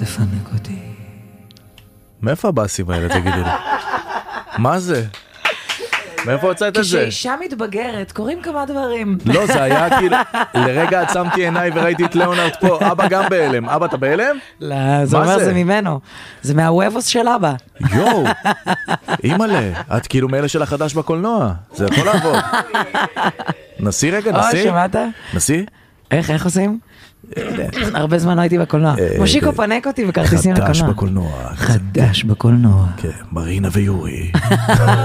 תפנק אותי. מאיפה הבאסים האלה, תגידו לי? מה זה? מאיפה הוצאת את זה? כשאישה מתבגרת, קוראים כמה דברים. לא, זה היה כאילו, לרגע עצמתי עיניי וראיתי את ליאונרד פה, אבא גם בהלם. אבא, אתה בהלם? לא, זה אומר זה ממנו. זה מהוובוס של אבא. יואו, אימא'לה, את כאילו מאלה של החדש בקולנוע. זה יכול לעבוד. נסי רגע, נסי? שמעת? נסי? איך עושים? הרבה זמן לא הייתי בקולנוע. מושיקו פנק אותי וכרטיסים לקולנוע. חדש בקולנוע. חדש בקולנוע. כן, מרינה ויורי.